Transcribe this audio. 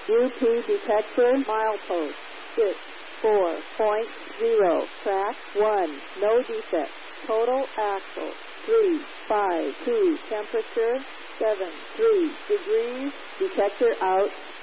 UP detector milepost 64.0. Track 1. No defect. Total axle 352. Temperature 73 degrees. Detector out.